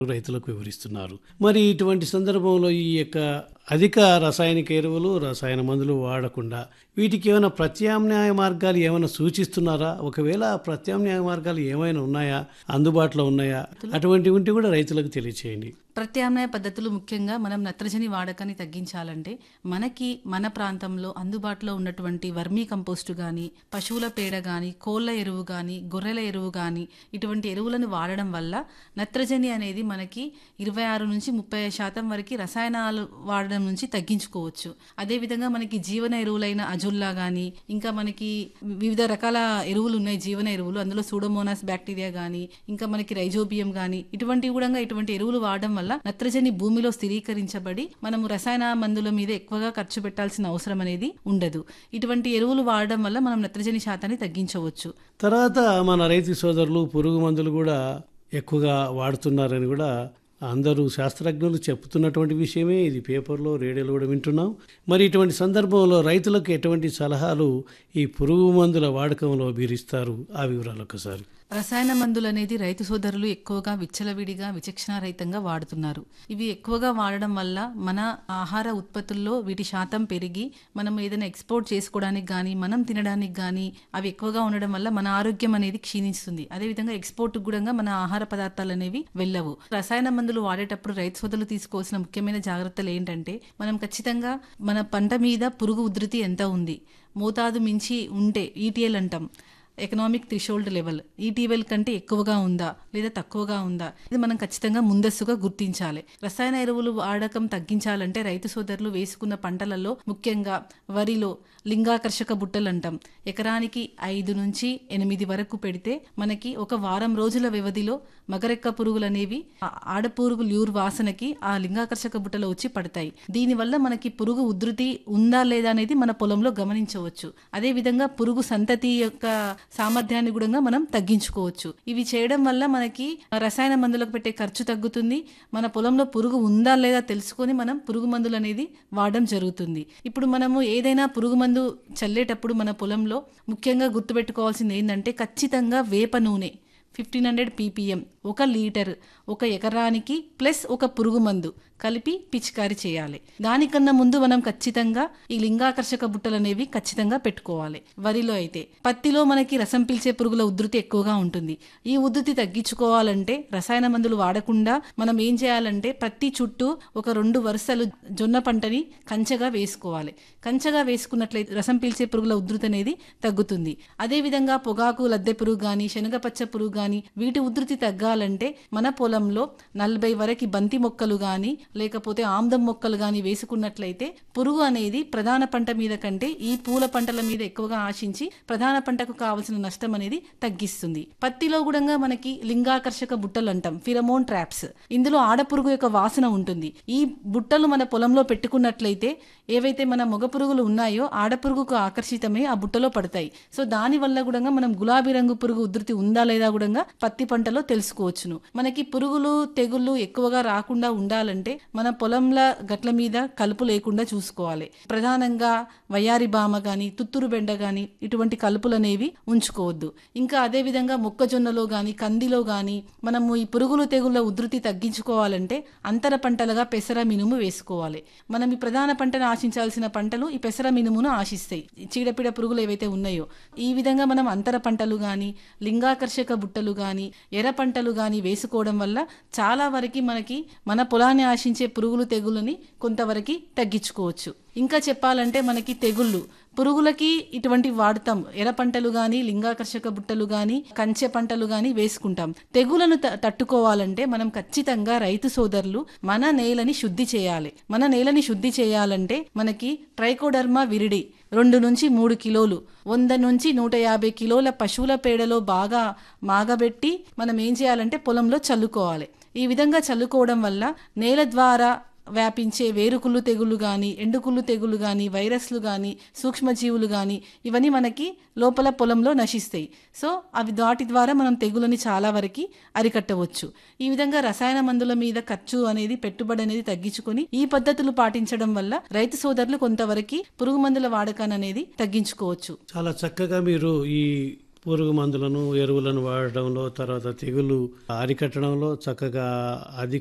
రైతులకు వివరిస్తున్నారు. మరి ఇటువంటి సందర్భంలో ఈ యొక్క అధిక రసాయనిక ఎరువులు, రసాయన మందులు వాడకుండా వీటికి ఏమైనా ప్రత్యామ్నాయ మార్గాలు ఏమైనా సూచిస్తున్నారా? ఒకవేళ ఆ ప్రత్యామ్నాయ మార్గాలు ఏమైనా ఉన్నాయా, అందుబాటులో ఉన్నాయా? అటువంటివి ఉంటే కూడా రైతులకు తెలియచేయండి. ప్రత్యామ్నాయ పద్ధతులు ముఖ్యంగా మనం నత్రజని వాడకాన్ని తగ్గించాలంటే మనకి మన ప్రాంతంలో అందుబాటులో ఉన్నటువంటి వర్మీ కంపోస్టు కానీ, పశువుల పేడ కానీ, కోళ్ళ ఎరువు కానీ, గొర్రెల ఎరువు కానీ ఇటువంటి ఎరువులను వాడడం వల్ల నత్రజని అనేది మనకి 26 నుంచి 30% వరకు రసాయనాలు వాడడం నుంచి తగ్గించుకోవచ్చు. అదేవిధంగా మనకి జీవన ఎరువులైన అజుల్లా కానీ, ఇంకా మనకి వివిధ రకాల ఎరువులు ఉన్నాయి జీవన ఎరువులు, అందులో సూడోమోనాస్ బ్యాక్టీరియా కానీ, ఇంకా మనకి రైజోబియం కానీ ఇటువంటివి కూడా ఇటువంటి ఎరువులు వాడడం వల్ల నత్రజని భూమిలో స్థిరీకరించబడి మనము రసాయన మందుల మీద ఎక్కువగా ఖర్చు పెట్టాల్సిన అవసరం అనేది ఉండదు. ఇటువంటి ఎరువులు వాడడం వల్ల మనం నత్రజని శాతాన్ని తగ్గించవచ్చు. తర్వాత మన రైతు సోదరులు పురుగు మందులు కూడా ఎక్కువగా వాడుతున్నారని కూడా అందరూ శాస్త్రజ్ఞులు చెప్తున్నటువంటి విషయమే. ఇది పేపర్లో, రేడియోలో కూడా వింటున్నాం. మరి ఇటువంటి సందర్భంలో రైతులకు ఎటువంటి సలహాలు ఈ పురుగు మందుల వాడకంలో మీరు ఇస్తారు? ఆ వివరాలు ఒకసారి. రసాయన మందులు అనేది రైతు సోదరులు ఎక్కువగా విచ్చలవిడిగా విచక్షణారహితంగా వాడుతున్నారు. ఇవి ఎక్కువగా వాడడం వల్ల మన ఆహార ఉత్పత్తుల్లో వీటి శాతం పెరిగి మనం ఏదైనా ఎక్స్పోర్ట్ చేసుకోవడానికి కానీ, మనం తినడానికి కానీ అవి ఎక్కువగా ఉండడం వల్ల మన ఆరోగ్యం అనేది క్షీణిస్తుంది. అదేవిధంగా ఎక్స్పోర్ట్ కూడా మన ఆహార పదార్థాలు అనేవి వెళ్ళవు. రసాయన మందులు వాడేటప్పుడు రైతు సోదరులు తీసుకోవాల్సిన ముఖ్యమైన జాగ్రత్తలు ఏంటంటే, మనం ఖచ్చితంగా మన పంట మీద పురుగు ఉధృతి ఎంత ఉంది, మోతాదు మించి ఉంటే ఈటీఎల్ అంటాం, ఎకనామిక్ థ్రెషోల్డ్ లెవెల్, ఈటీవెల్ కంటే ఎక్కువగా ఉందా లేదా తక్కువగా ఉందా, ఇది మనం ఖచ్చితంగా ముందస్తుగా గుర్తించాలి. రసాయన ఎరువులు వాడకం తగ్గించాలంటే రైతు సోదరులు వేసుకున్న పంటలలో ముఖ్యంగా వరిలో లింగాకర్షక బుట్టలు అంటాం, ఎకరానికి 5 నుంచి 8 వరకు పెడితే మనకి ఒక వారం రోజుల వ్యవధిలో మగరెక్క పురుగులు అనేవి ఆడపురుగు ల్యూర్ వాసనకి ఆ లింగాకర్షక బుట్టలో వచ్చి పడతాయి. దీనివల్ల మనకి పురుగు ఉధృతి ఉందా లేదా అనేది మన పొలంలో గమనించవచ్చు. అదేవిధంగా పురుగు సంతతి యొక్క సామర్థ్యాన్ని కూడా మనం తగ్గించుకోవచ్చు. ఇవి చేయడం వల్ల మనకి రసాయన మందులకు పెట్టే ఖర్చు తగ్గుతుంది. మన పొలంలో పురుగు ఉందా లేదా తెలుసుకొని మనం పురుగు మందులు అనేది వాడడం జరుగుతుంది. ఇప్పుడు మనము ఏదైనా పురుగు మందు చల్లేటప్పుడు మన పొలంలో ముఖ్యంగా గుర్తుపెట్టుకోవాల్సింది ఏంటంటే, ఖచ్చితంగా వేప నూనె 1500 ppm 1 లీటర్ 1 ఎకరానికి ప్లస్ ఒక పురుగు మందు కలిపి పిచికారీ చేయాలి. దానికన్నా ముందు మనం ఖచ్చితంగా ఈ లింగాకర్షక బుట్టలు అనేవి ఖచ్చితంగా పెట్టుకోవాలి. వరిలో అయితే, పత్తిలో మనకి రసం పీల్చే పురుగుల ఉధృతి ఎక్కువగా ఉంటుంది. ఈ ఉధృతి తగ్గించుకోవాలంటే రసాయన మందులు వాడకుండా మనం ఏం చేయాలంటే, పత్తి చుట్టూ ఒక 2 వరుసలు జొన్న పంటని కంచెగా వేసుకోవాలి. కంచెగా వేసుకున్నట్లయితే రసం పీల్చే పురుగుల ఉధృతి అనేది తగ్గుతుంది. అదేవిధంగా పొగాకు లద్దె పురుగు కానీ, శనగపచ్చ పురుగు కానీ వీటి ఉధృతి తగ్గాలంటే మన పొలంలో 40 వరకు బంతి మొక్కలు కానీ లేకపోతే ఆమ్దం మొక్కలు కానీ వేసుకున్నట్లయితే పురుగు అనేది ప్రధాన పంట మీద కంటే ఈ పూల పంటల మీద ఎక్కువగా ఆశించి ప్రధాన పంటకు కావలసిన నష్టం అనేది తగ్గిస్తుంది. పత్తిలో కూడా మనకి లింగాకర్షక బుట్టలు అంటాం, ఫిరమోన్ ట్రాప్స్. ఇందులో ఆడపురుగు యొక్క వాసన ఉంటుంది. ఈ బుట్టలు మన పొలంలో పెట్టుకున్నట్లయితే ఏవైతే మన మగ పురుగులు ఉన్నాయో ఆడపురుగుకు ఆకర్షితమై ఆ బుట్టలో పడతాయి. సో దాని వల్ల కూడా మనం గులాబీ రంగు పురుగు ఉధృతి ఉందా లేదా కూడా పత్తి పంటలో తెలుసుకోవచ్చును. మనకి పురుగులు తెగుళ్ళు ఎక్కువగా రాకుండా ఉండాలంటే మన పొలంల గట్ల మీద కలుపు లేకుండా చూసుకోవాలి. ప్రధానంగా వయ్యారి బామ గాని, తుత్తురు బెండ గాని ఇటువంటి కలుపులు అనేవి ఉంచుకోవద్దు. ఇంకా అదే విధంగా మొక్కజొన్నలో గాని, కందిలో గాని మనము ఈ పురుగులు తెగుళ్ళ ఉధృతి తగ్గించుకోవాలంటే అంతర పంటలుగా పెసర మినుము వేసుకోవాలి. మనం ఈ ప్రధాన పంటను ఆశించాల్సిన పంటలు ఈ పెసర మినుమును ఆశిస్తాయి, చీడపీడ పురుగులు ఏవైతే ఉన్నాయో. ఈ విధంగా మనం అంతర పంటలు గాని, లింగాకర్షక బుట్టలు గాని, ఎర్ర పంటలు గాని వేసుకోవడం వల్ల చాలా వరకు మనకి మన పొలాన్ని ఆశించే పురుగులు తెగులని కొంతవరకు తగ్గించుకోవచ్చు. ఇంకా చెప్పాలంటే మనకి తెగుళ్ళు పురుగులకి ఇటువంటి వాడతాం, ఎర్ర పంటలు గాని, లింగాకర్షక బుట్టలు గాని, కంచె పంటలు గాని వేసుకుంటాం. తెగులను తట్టుకోవాలంటే మనం ఖచ్చితంగా రైతు సోదరులు మన నేలని శుద్ధి చేయాలి. మన నేలని శుద్ధి చేయాలంటే మనకి ట్రైకోడర్మా విరిడి 2 నుంచి 3 కిలోలు, 100 నుంచి 150 కిలోల పశువుల పేడలో బాగా మాగబెట్టి మనం ఏం చేయాలంటే పొలంలో చల్లుకోవాలి. ఈ విధంగా చల్లుకోవడం వల్ల నేల ద్వారా వ్యాపించే వేరుకుళ్ళు తెగుళ్ళు కానీ, ఎండుకుళ్ళు తెగుళ్ళు కానీ, వైరస్లు కానీ, సూక్ష్మజీవులు కానీ ఇవన్నీ మనకి లోపల పొలంలో నశిస్తాయి. సో అవి వాటి ద్వారా మనం తెగులని చాలా వరకు అరికట్టవచ్చు. ఈ విధంగా రసాయన మందుల మీద ఖర్చు అనేది, పెట్టుబడి అనేది తగ్గించుకొని ఈ పద్ధతులు పాటించడం వల్ల రైతు సోదరులు కొంతవరకు పురుగు మందుల వాడకాన్ని అనేది తగ్గించుకోవచ్చు. చాలా చక్కగా మీరు ఈ పురుగు మందులను ఎరువులను వాడడంలో, తర్వాత తెగులు అరికట్టడంలో చక్కగా అధిక